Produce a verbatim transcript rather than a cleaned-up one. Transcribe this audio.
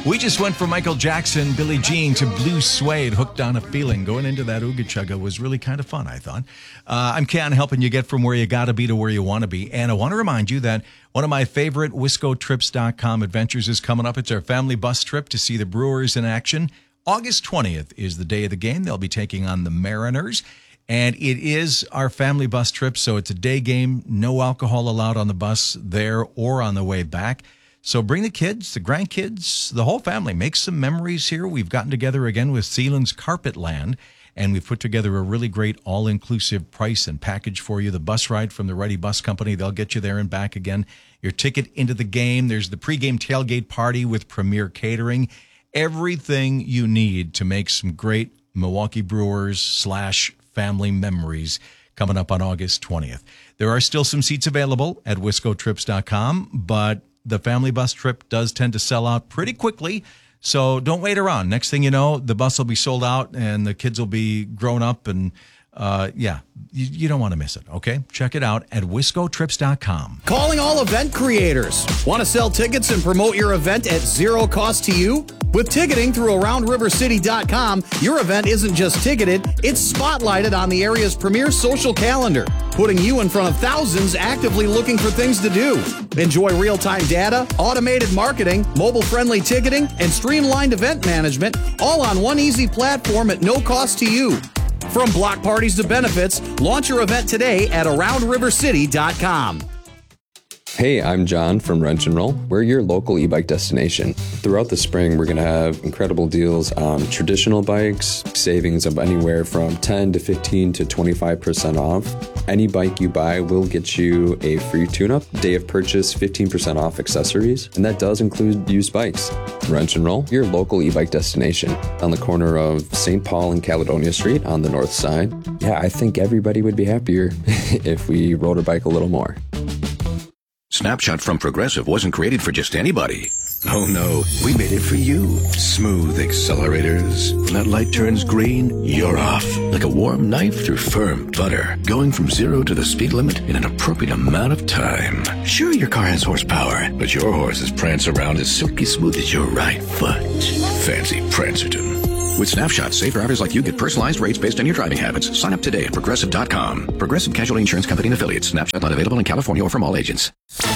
We just went from Michael Jackson, Billie Jean to Blue Suede, Hooked on a Feeling. Going into that Ooga Chugga was really kind of fun, I thought. Uh, I'm Ken, helping you get from where you got to be to where you want to be. And I want to remind you that one of my favorite Wisco Trips dot com adventures is coming up. It's our family bus trip to see the Brewers in action. August twentieth is the day of the game. They'll be taking on the Mariners. And it is our family bus trip, so it's a day game. No alcohol allowed on the bus there or on the way back. So bring the kids, the grandkids, the whole family. Make some memories here. We've gotten together again with Sealand's Carpetland, and we've put together a really great all-inclusive price and package for you. The bus ride from the Ready Bus Company, they'll get you there and back again. Your ticket into the game. There's the pregame tailgate party with Premier Catering. Everything you need to make some great Milwaukee Brewers slash family memories coming up on August twentieth. There are still some seats available at Wisco Trips dot com, but the family bus trip does tend to sell out pretty quickly, so don't wait around. Next thing you know, the bus will be sold out and the kids will be grown up, and uh, yeah, you, you don't want to miss it, okay? Check it out at Wisco Trips dot com. Calling all event creators. Want to sell tickets and promote your event at zero cost to you? With ticketing through Around River City dot com, your event isn't just ticketed, it's spotlighted on the area's premier social calendar, putting you in front of thousands actively looking for things to do. Enjoy real-time data, automated marketing, mobile-friendly ticketing, and streamlined event management, all on one easy platform at no cost to you. From block parties to benefits, launch your event today at Around River City dot com. Hey, I'm John from Wrench and Roll. We're your local e-bike destination. Throughout the spring, we're going to have incredible deals on traditional bikes, savings of anywhere from ten to fifteen to twenty-five percent off. Any bike you buy will get you a free tune-up, day of purchase fifteen percent off accessories, and that does include used bikes. Wrench and Roll, your local e-bike destination on the corner of Saint Paul and Caledonia Street on the north side. Yeah, I think everybody would be happier if we rode a bike a little more. Snapshot from Progressive wasn't created for just anybody. Oh no, we made it for you. Smooth accelerators. When that light turns green, you're off. Like a warm knife through firm butter. Going from zero to the speed limit in an appropriate amount of time. Sure, your car has horsepower, but your horses prance around as silky smooth as your right foot. Fancy Prancerton. With Snapshot, safe drivers like you get personalized rates based on your driving habits. Sign up today at Progressive dot com. Progressive Casualty Insurance Company and Affiliates. Snapshot not available in California or from all agents.